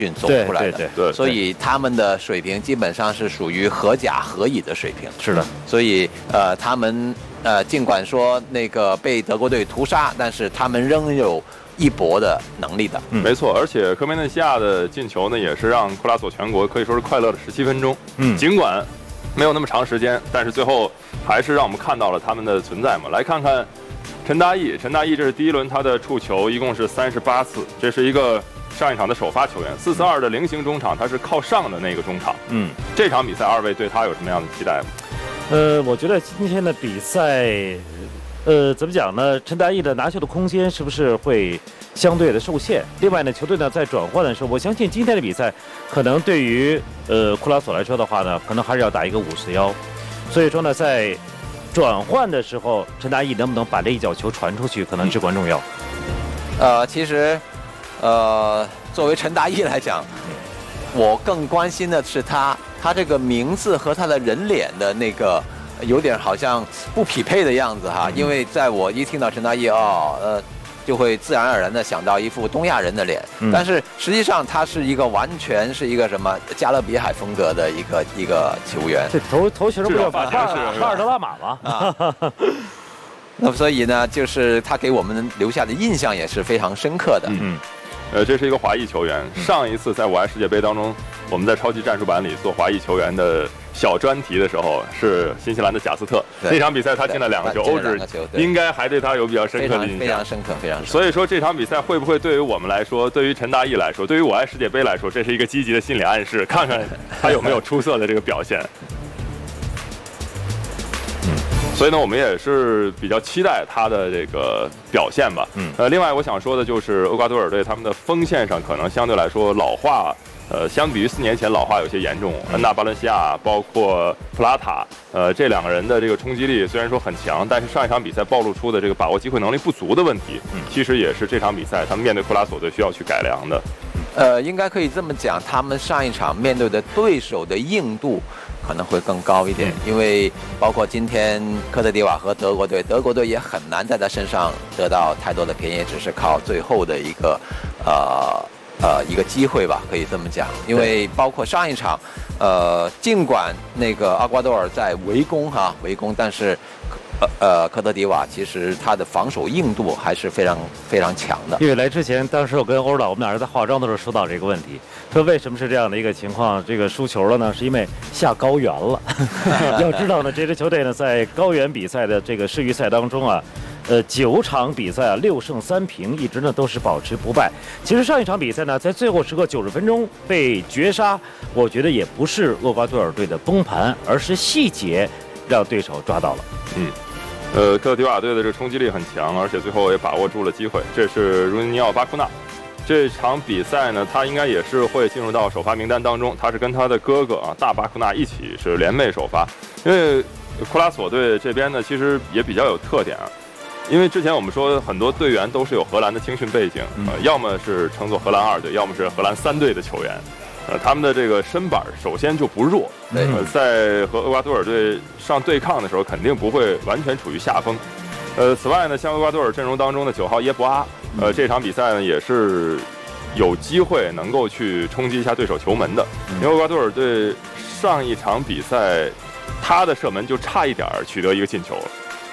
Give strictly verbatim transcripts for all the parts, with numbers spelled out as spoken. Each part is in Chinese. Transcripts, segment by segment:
运走出来的， 对对对， 所以他们的水平基本上是属于荷甲荷乙的水平。 是的， 所以呃，他们呃尽管说那个被德国队屠杀，但是他们仍有一搏的能力的。 嗯，没错，而且科梅内西亚的进球呢，也是让库拉索全国可以说是快乐了十七分钟。嗯，尽管没有那么长时间，但是最后还是让我们看到了他们的存在嘛。来看看陈大义，陈大义这是第一轮他的触球一共是三十八次，这是一个上一场的首发球员，四四二的菱形中场，他是靠上的那个中场。嗯，这场比赛二位对他有什么样的期待吗？ 呃，我觉得今天的比赛，呃，怎么讲呢？陈大义的拿球的空间是不是会相对的受限？另外呢，球队呢在转换的时候，我相信今天的比赛可能对于呃库拉索来说的话呢，可能还是要打一个五四幺。所以说呢，在转换的时候，陈大义能不能把这一脚球传出去，可能至关重要。 呃，其实。呃，作为陈大义来讲，我更关心的是他，他这个名字和他的人脸的那个有点好像不匹配的样子哈。因为在我一听到陈大义哦，呃，就会自然而然的想到一副东亚人的脸，嗯、但是实际上他是一个完全是一个什么加勒比海风格的一个一个球员。 这头头型不叫巴巴尔德拉马吗？啊。 那么所以呢，就是他给我们留下的印象也是非常深刻的。 嗯。呃，这是一个华裔球员。上一次在我爱世界杯当中，我们在超级战术版里做华裔球员的小专题的时候，是新西兰的贾斯特。那场比赛他进了两个球，欧指应该还对他有比较深刻的印象。 非常深刻，非常深刻。 所以说这场比赛会不会对于我们来说，对于陈大义来说，对于我爱世界杯来说，这是一个积极的心理暗示，看看他有没有出色的这个表现。所以呢，我们也是比较期待他的这个表现吧。嗯，呃，另外我想说的就是厄瓜多尔队他们的锋线上可能相对来说老化，呃，相比于四年前老化有些严重。恩纳巴伦西亚包括普拉塔，呃，这两个人的这个冲击力虽然说很强，但是上一场比赛暴露出的这个把握机会能力不足的问题，嗯，其实也是这场比赛他们面对库拉索队需要去改良的。 呃，应该可以这么讲，他们上一场面对的对手的硬度可能会更高一点，因为包括今天科特迪瓦和德国队，德国队也很难在他身上得到太多的便宜，只是靠最后的一个呃呃一个机会吧，可以这么讲。因为包括上一场，呃，尽管那个厄瓜多尔在围攻哈围攻，但是。呃呃，科特迪瓦其实他的防守硬度还是非常非常强的。 因为来之前，当时我跟欧导我们俩人在化妆的时候说到这个问题，说为什么是这样的一个情况，这个输球了呢？是因为下高原了。要知道呢，这支球队呢在高原比赛的这个世预赛当中啊，呃，九场比赛啊六胜三平，一直呢都是保持不败。其实上一场比赛呢，在最后时刻九十分钟被绝杀，我觉得也不是厄瓜多尔队的崩盘，而是细节让对手抓到了。 嗯。呃，科特迪瓦队的这个冲击力很强，而且最后也把握住了机会。这是茹尼奥·巴库纳，这场比赛呢，他应该也是会进入到首发名单当中。他是跟他的哥哥啊大巴库纳一起是联袂首发。因为库拉索队这边呢，其实也比较有特点啊。因为之前我们说很多队员都是有荷兰的青训背景，呃，要么是称作荷兰二队，要么是荷兰三队的球员。呃，他们的这个身板首先就不弱，呃，在和厄瓜多尔队上对抗的时候，肯定不会完全处于下风。呃，此外呢，像厄瓜多尔阵容当中的九号耶博阿，呃，这场比赛呢也是有机会能够去冲击一下对手球门的。因为厄瓜多尔队上一场比赛，他的射门就差一点取得一个进球了。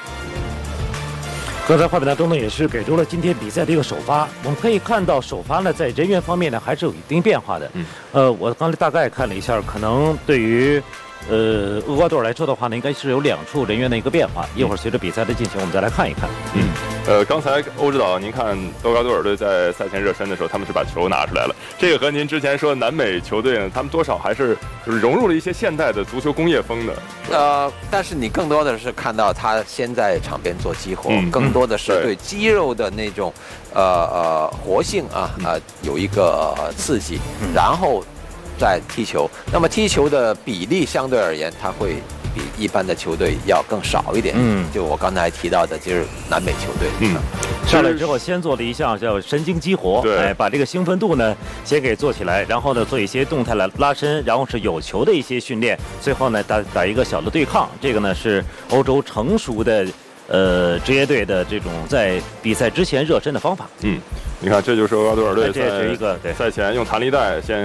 刚才画面当中呢，也是给出了今天比赛的一个首发。我们可以看到，首发呢在人员方面呢还是有一定变化的。嗯，呃，我刚才大概看了一下，可能对于呃厄瓜多尔来说的话呢，应该是有两处人员的一个变化。一会儿随着比赛的进行，我们再来看一看。 嗯，呃，刚才欧指导，您看厄瓜多尔队在赛前热身的时候，他们是把球拿出来了。这个和您之前说的南美球队呢，他们多少还是就是融入了一些现代的足球工业风的。 呃，但是你更多的是看到他先在场边做激活，嗯、更多的是对肌肉的那种呃呃活性啊啊、呃、有一个、呃、刺激，嗯、然后再踢球。那么踢球的比例相对而言，他会比一般的球队要更少一点。嗯，就我刚才提到的，就是南美球队。嗯， 上来之后先做了一项叫神经激活，哎，把这个兴奋度呢先给做起来，然后呢做一些动态的拉伸，然后是有球的一些训练，最后呢打打一个小的对抗。这个呢是欧洲成熟的呃职业队的这种在比赛之前热身的方法。 嗯，你看这就是厄瓜多尔队这是一个对赛前用弹力带先。